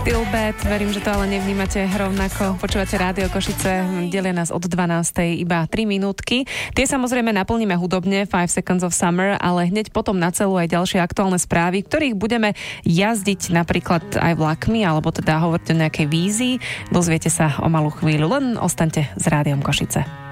Still bad, verím, že to ale nevnímate rovnako. Počúvate Rádio Košice, delia nás od 12. iba 3 minútky. Tie samozrejme naplníme hudobne, 5 Seconds of Summer, ale hneď potom na celú aj ďalšie aktuálne správy, ktorých budeme jazdiť napríklad aj vlakmi, alebo teda hovoriť o nejakej vízii. Dozviete sa o malú chvíľu, len ostaňte s Rádiom Košice.